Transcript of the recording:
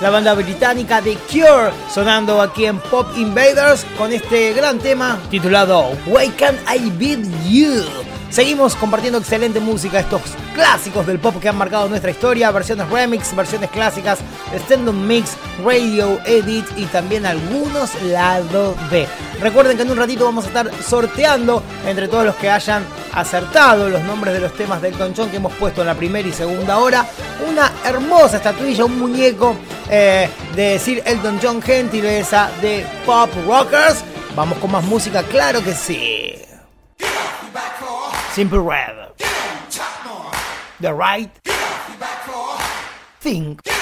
la banda británica The Cure, sonando aquí en Pop Invaders con este gran tema titulado Why Can't I Beat You. Seguimos compartiendo excelente música, estos clásicos del pop que han marcado nuestra historia, versiones remix, versiones clásicas, stand-up mix, radio edit y también algunos lado B. Recuerden que en un ratito vamos a estar sorteando entre todos los que hayan acertado los nombres de los temas de Elton John que hemos puesto en la primera y segunda hora. Una hermosa estatuilla, un muñeco de Sir Elton John, gentileza de Pop Rockers. Vamos con más música, claro que sí. Simple Red, The Right Thing.